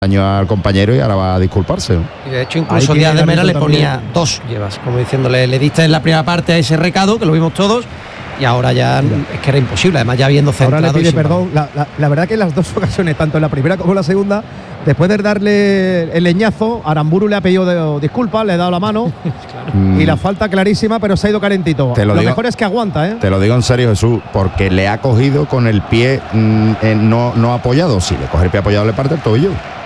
daño al compañero y ahora va a disculparse, ¿no? Y de hecho incluso Díaz de Mera le ponía 2 llevas, como diciéndole, le diste en la primera parte a ese recado, que lo vimos todos, y ahora ya es que era imposible, además ya habiendo centrado. Ahora le pide perdón. La verdad que en las dos ocasiones, tanto en la primera como en la segunda, después de darle el leñazo, Aramburu le ha pedido disculpas, le ha dado la mano y la falta clarísima, pero se ha ido calentito. Lo mejor es que aguanta, ¿eh? Te lo digo en serio, Jesús, porque le ha cogido con el pie no apoyado. Si le coge el pie apoyado le parte el tobillo.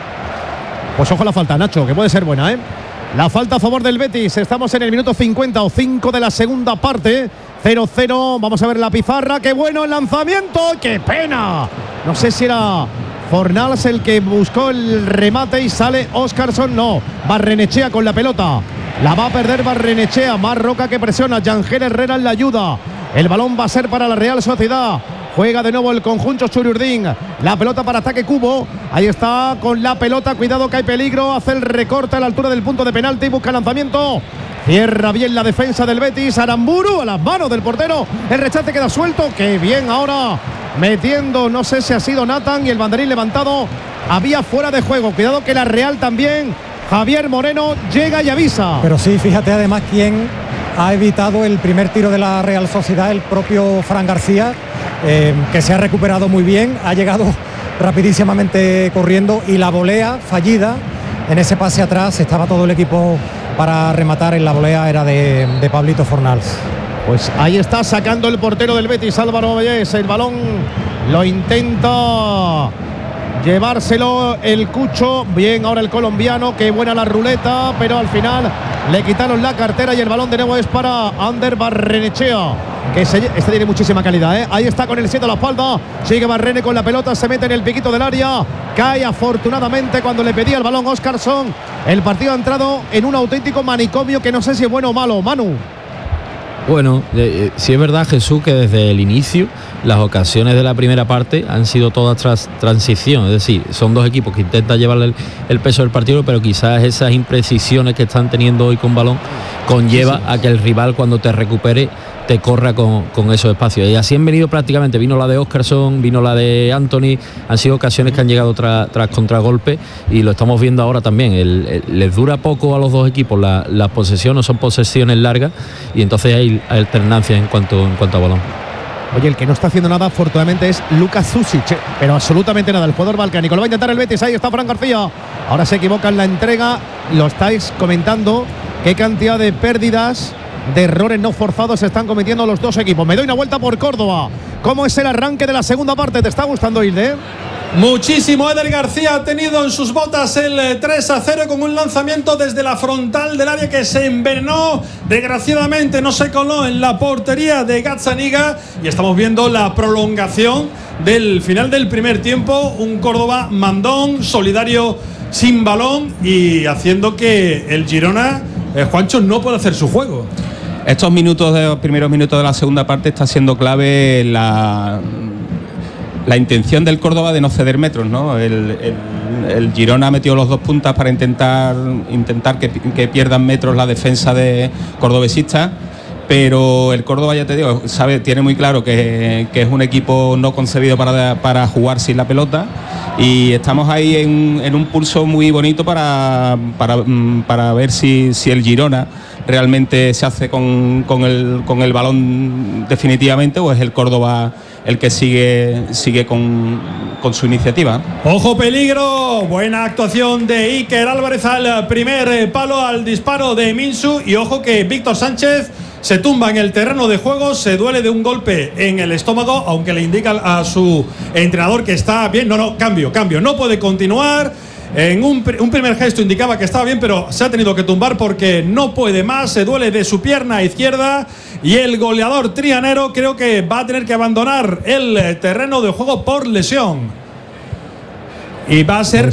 Pues ojo la falta, Nacho, que puede ser buena, ¿eh? La falta a favor del Betis. Estamos en el minuto 55 de la segunda parte. 0-0. Vamos a ver la pizarra. ¡Qué bueno el lanzamiento! ¡Qué pena! No sé si era Fornals el que buscó el remate y sale Óscarson. No, Barrenechea con la pelota. La va a perder Barrenechea. Más Roca que presiona. Yangel Herrera en la ayuda. El balón va a ser para la Real Sociedad. Juega de nuevo el conjunto Churiurdín. La pelota para ataque Cubo. Ahí está con la pelota. Cuidado que hay peligro. Hace el recorte a la altura del punto de penalti. Busca lanzamiento. Cierra bien la defensa del Betis. Aramburu a las manos del portero. El rechace queda suelto. Qué bien ahora. Metiendo, no sé si ha sido Nathan y el banderín levantado. Había fuera de juego. Cuidado que la Real también. Javier Moreno llega y avisa. Pero sí, fíjate además quién ha evitado el primer tiro de la Real Sociedad, el propio Fran García, que se ha recuperado muy bien, ha llegado rapidísimamente corriendo y la volea fallida en ese pase atrás, estaba todo el equipo para rematar, en la volea era de Pablito Fornals. Pues ahí está sacando el portero del Betis, Álvaro Vallés, el balón lo intenta llevárselo el Cucho, bien ahora el colombiano, qué buena la ruleta, pero al final le quitaron la cartera y el balón de nuevo es para Ander Barrenechea, que este tiene muchísima calidad, ¿eh? Ahí está con el 7 a la espalda, sigue Barrene con la pelota, se mete en el piquito del área, cae afortunadamente cuando le pedía el balón Óscarson. El partido ha entrado en un auténtico manicomio que no sé si es bueno o malo, Manu. Bueno, sí es verdad, Jesús, que desde el inicio las ocasiones de la primera parte han sido todas tras transición, es decir, son dos equipos que intentan llevarle el peso del partido, pero quizás esas imprecisiones que están teniendo hoy con balón conlleva a que el rival cuando te recupere te corra con esos espacios. Y así han venido prácticamente, vino la de Óscarson, vino la de Anthony, han sido ocasiones que han llegado tras contragolpe y lo estamos viendo ahora también. Les dura poco a los dos equipos la posesión, no son posesiones largas y entonces hay alternancia en cuanto a balón. Oye, el que no está haciendo nada afortunadamente es Lucas Zusic, pero absolutamente nada, el jugador balcánico. Lo va a intentar el Betis, ahí está Fran García. Ahora se equivoca en la entrega, lo estáis comentando, qué cantidad de pérdidas, de errores no forzados se están cometiendo los dos equipos. Me doy una vuelta por Córdoba. ¿Cómo es el arranque de la segunda parte? ¿Te está gustando, Hilde? Muchísimo. Eder García ha tenido en sus botas el 3-0 con un lanzamiento desde la frontal del área que se envenenó. Desgraciadamente no se coló en la portería de Gazzaniga y estamos viendo la prolongación del final del primer tiempo. Un Córdoba mandón, solidario sin balón y haciendo que el Girona, Juancho, no pueda hacer su juego. Estos primeros minutos de la segunda parte está siendo clave la intención del Córdoba de no ceder metros, ¿no? El Girona ha metido los dos puntas para intentar que pierdan metros la defensa de cordobesista, pero el Córdoba, ya te digo, tiene muy claro que es un equipo no concebido para jugar sin la pelota y estamos ahí en un pulso muy bonito para ver si el Girona realmente se hace con el balón definitivamente o es el Córdoba el que sigue con su iniciativa. ¡Ojo peligro! Buena actuación de Iker Álvarez al primer palo, al disparo de Minsu y ojo que Víctor Sánchez se tumba en el terreno de juego, se duele de un golpe en el estómago, aunque le indica a su entrenador que está bien. Cambio, no puede continuar. En un primer gesto indicaba que estaba bien, pero se ha tenido que tumbar porque no puede más, se duele de su pierna izquierda y el goleador trianero creo que va a tener que abandonar el terreno de juego por lesión. Y va a ser,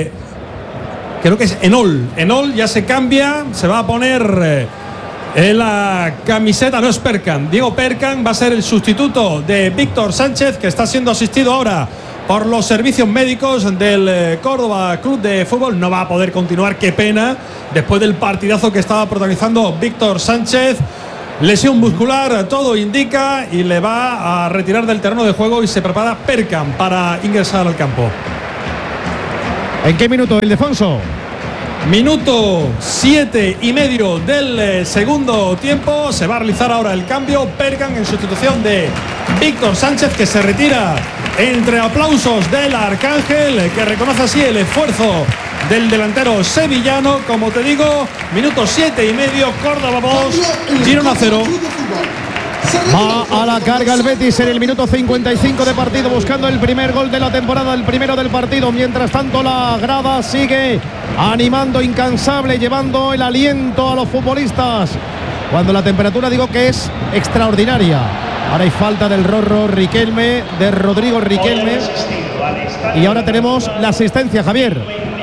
creo que es Enol ya se cambia, se va a poner en la camiseta, no es Perkan, Diego Perkan va a ser el sustituto de Víctor Sánchez, que está siendo asistido ahora por los servicios médicos del Córdoba Club de Fútbol. No va a poder continuar, qué pena, después del partidazo que estaba protagonizando Víctor Sánchez. Lesión muscular, todo indica, y le va a retirar del terreno de juego y se prepara Perkan para ingresar al campo. ¿En qué minuto, Ildefonso? Minuto 7,5 del segundo tiempo. Se va a realizar ahora el cambio. Bergan en sustitución de Víctor Sánchez, que se retira entre aplausos del Arcángel, que reconoce así el esfuerzo del delantero sevillano. Como te digo, minuto 7,5, Córdoba 2, Girona 0. Va a la carga el Betis en el minuto 55 de partido, buscando el primer gol de la temporada, el primero del partido. Mientras tanto, la grada sigue animando incansable, llevando el aliento a los futbolistas, cuando la temperatura, digo, que es extraordinaria. Ahora hay falta del Rorro Riquelme, de Rodrigo Riquelme, y ahora tenemos la asistencia, Javier.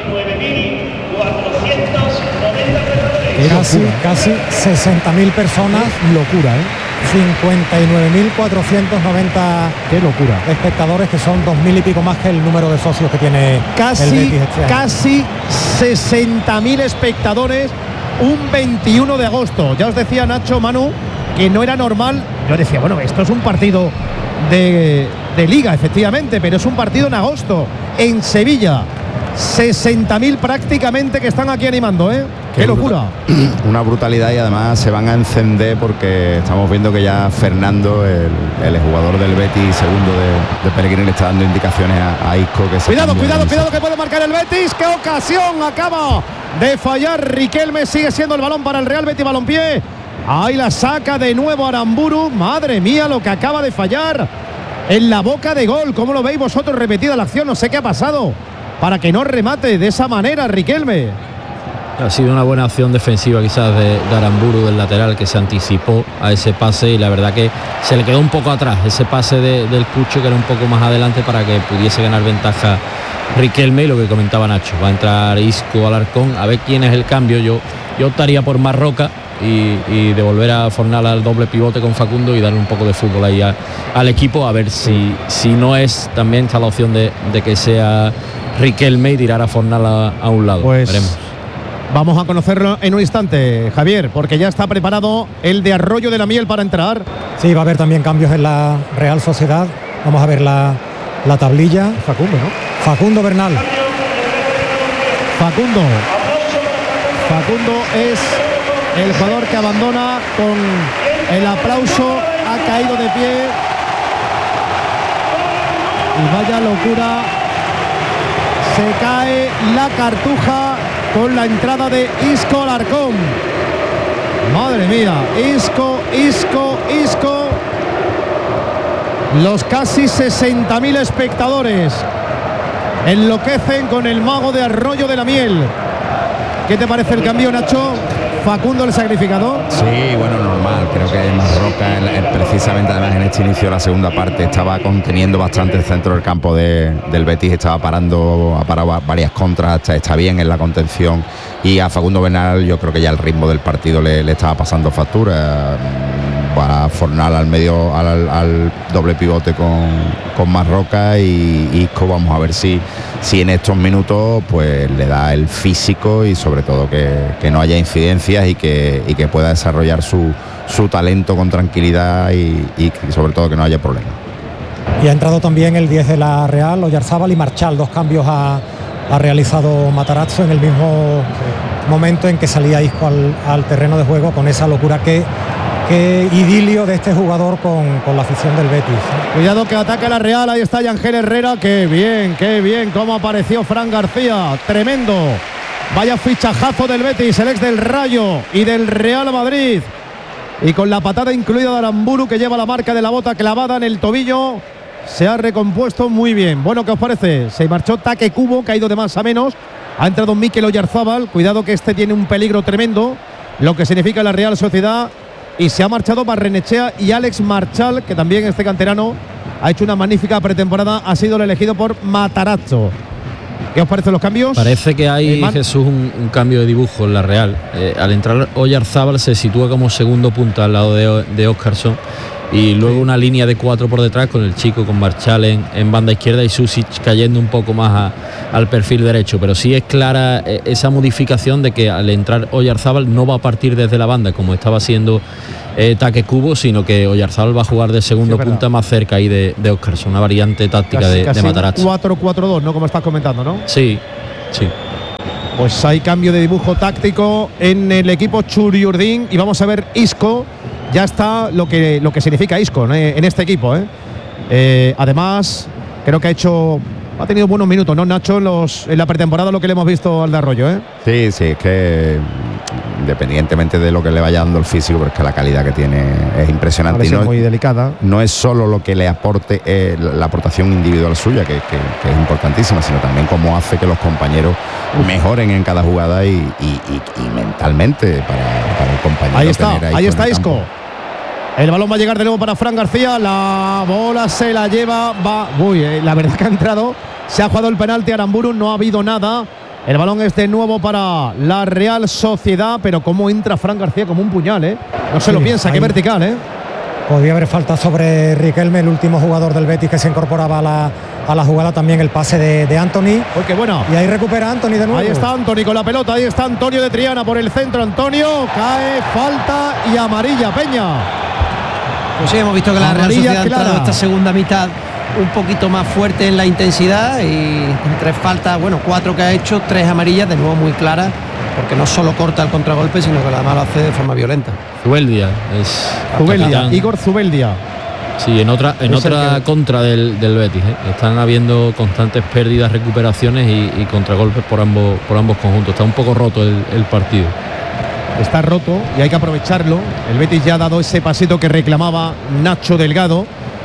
Casi 60.000 personas. Locura, 59.490. Qué locura. Espectadores, que son 2.000 y pico más que el número de socios que tiene el Betis este año. Casi 60.000 espectadores un 21 de agosto. Ya os decía Nacho, Manu, que no era normal. Yo decía, bueno, esto es un partido de liga, efectivamente, pero es un partido en agosto, en Sevilla. 60.000 prácticamente que están aquí animando, ¡Qué locura! Una brutalidad, y además se van a encender porque estamos viendo que ya Fernando, el jugador del Betis, segundo de Pellegrini, le está dando indicaciones a Isco. Que cuidado, que puede marcar el Betis. ¡Qué ocasión! Acaba de fallar Riquelme. Sigue siendo el balón para el Real Betis Balompié. Ahí la saca de nuevo Aramburu. Madre mía, lo que acaba de fallar en la boca de gol. ¿Cómo lo veis vosotros? Repetida la acción, no sé qué ha pasado para que no remate de esa manera Riquelme. Ha sido una buena acción defensiva quizás de Aramburu, del lateral, que se anticipó a ese pase, y la verdad que se le quedó un poco atrás ese pase del Cucho, que era un poco más adelante, para que pudiese ganar ventaja Riquelme. Y lo que comentaba Nacho, va a entrar Isco Alarcón, a ver quién es el cambio. Yo optaría por Marroca y devolver a Fornal al doble pivote con Facundo y darle un poco de fútbol ahí al equipo, a ver si no es, también está la opción de que sea Riquelme y tirar a Fornal a un lado. Pues veremos. Vamos a conocerlo en un instante, Javier, porque ya está preparado el de Arroyo de la Miel para entrar. Sí, va a haber también cambios en la Real Sociedad. Vamos a ver la tablilla. Facundo, ¿no? Facundo Bernal. Facundo es el jugador que abandona con el aplauso. Ha caído de pie. Y vaya locura. Se cae la cartuja con la entrada de Isco Alarcón. Madre mía, Isco. Los casi 60.000 espectadores enloquecen con el mago de Arroyo de la Miel. ¿Qué te parece el cambio, Nacho? Facundo, el sacrificado. Sí, bueno, normal. Creo que Marroca, precisamente además en este inicio de la segunda parte, estaba conteniendo bastante el centro del campo del Betis, ha parado varias contras, está bien en la contención, y a Facundo Bernal yo creo que ya el ritmo del partido le estaba pasando factura. Va a Fornal al medio, al doble pivote con Marroca, y Isco, vamos a ver si en estos minutos pues le da el físico, y sobre todo que no haya incidencias, y que pueda desarrollar su talento con tranquilidad, y sobre todo que no haya problemas. Y ha entrado también el 10 de la Real, Oyarzábal y Marchal. 2 cambios ha realizado Matarazzo en el mismo momento en que salía Isco al terreno de juego, con esa locura que idilio de este jugador con la afición del Betis. Cuidado que ataca la Real. Ahí está Yangel Herrera. Qué bien cómo apareció Fran García. Tremendo. Vaya fichajazo del Betis, el ex del Rayo y del Real Madrid. Y con la patada incluida de Aramburu, que lleva la marca de la bota clavada en el tobillo. Se ha recompuesto muy bien. Bueno, ¿qué os parece? Se marchó Taque Cubo, que ha ido de más a menos. Ha entrado Mikel Oyarzábal. Cuidado que este tiene un peligro tremendo, lo que significa la Real Sociedad. Y se ha marchado Barrenechea y Alex Marchal, que también este canterano ha hecho una magnífica pretemporada. Ha sido el elegido por Matarazzo. ¿Qué os parecen los cambios? Parece que hay, Jesús, un cambio de dibujo en la Real. Al entrar Oyarzábal se sitúa como segundo punta al lado de Óscarson, y luego una línea de 4 por detrás, con el chico, con Marchal en banda izquierda, y Susic cayendo un poco más al perfil derecho. Pero sí es clara esa modificación de que al entrar Oyarzábal no va a partir desde la banda como estaba haciendo Taque Cubo, sino que Oyarzábal va a jugar de segundo punta, más cerca ahí de Óscarson, una variante táctica de Matarazzo. 4-4-2, ¿no? Como estás comentando, ¿no? Sí. Sí. Pues hay cambio de dibujo táctico en el equipo Txuri-Urdin y vamos a ver Isco. Ya está lo que significa Isco, ¿no?, en este equipo, ¿eh? Además, creo que ha tenido buenos minutos, ¿no, Nacho? En la pretemporada, lo que le hemos visto al de Arroyo, ¿eh? Sí, es que independientemente de lo que le vaya dando el físico, porque la calidad que tiene es impresionante. Es muy delicada. No es solo lo que le aporte la aportación individual suya, que es importantísima, sino también cómo hace que los compañeros mejoren en cada jugada y mentalmente para el compañero. Ahí está Isco. El balón va a llegar de nuevo para Fran García. La bola se la lleva. La verdad que ha entrado. Se ha jugado el penalti a Aramburu. No ha habido nada. El balón es de nuevo para la Real Sociedad. Pero cómo entra Fran García como un puñal, ¿eh? No se lo piensa. Qué vertical, ¿eh? Podía haber falta sobre Riquelme, el último jugador del Betis que se incorporaba a la jugada. También el pase de Anthony. Qué bueno. Y ahí recupera Anthony de nuevo. Ahí está Anthony con la pelota. Ahí está Antonio de Triana por el centro. Antonio cae, falta y amarilla. Peña. Pues sí, hemos visto que la Real Sociedad ha entrado esta segunda mitad un poquito más fuerte en la intensidad y con 3 faltas, 4 que ha hecho, 3 amarillas, de nuevo muy claras, porque no solo corta el contragolpe, sino que además lo hace de forma violenta. Zubeldia Igor Zubeldia. Sí, en otra contra del Betis, ¿eh? Están habiendo constantes pérdidas, recuperaciones y contragolpes por ambos conjuntos. Está un poco roto el partido. Está roto y hay que aprovecharlo. El Betis ya ha dado ese pasito que reclamaba Nacho Delgado.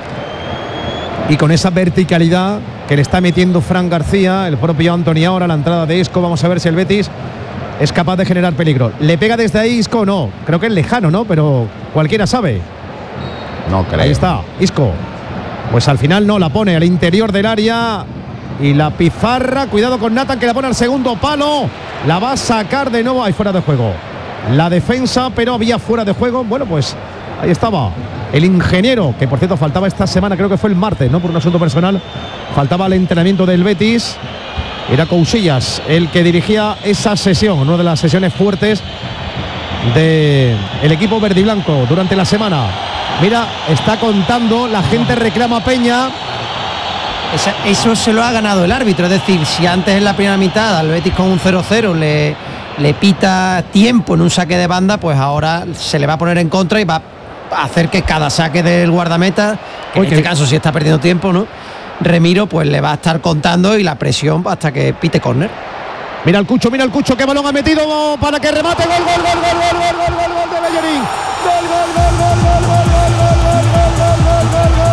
Y con esa verticalidad que le está metiendo Fran García, el propio Anthony ahora, la entrada de Isco. Vamos a ver si el Betis es capaz de generar peligro. ¿Le pega desde ahí Isco? No, creo que es lejano, ¿no? Pero cualquiera sabe. No creo. Ahí está, Isco. Pues al final no, la pone al interior del área. Y la pizarra, cuidado con Nathan, que la pone al segundo palo. La va a sacar de nuevo, ahí fuera de juego. La defensa, pero había fuera de juego. Bueno, pues ahí estaba el ingeniero, que por cierto faltaba esta semana, creo que fue el martes, ¿no? Por un asunto personal. Faltaba el entrenamiento del Betis. Era Cousillas el que dirigía esa sesión, una de las sesiones fuertes del equipo verde y blanco durante la semana. Mira, está contando, la gente reclama a Peña. Eso se lo ha ganado el árbitro, es decir, si antes en la primera mitad al Betis con un 0-0 le pita tiempo en un saque de banda, pues ahora se le va a poner en contra y va a hacer que cada saque del guardameta, que en este caso si está perdiendo tiempo, ¿no?, Remiro, pues le va a estar contando y la presión hasta que pite córner. Mira el Cucho, qué balón ha metido para que remate. Gol de Bellerín. Gol.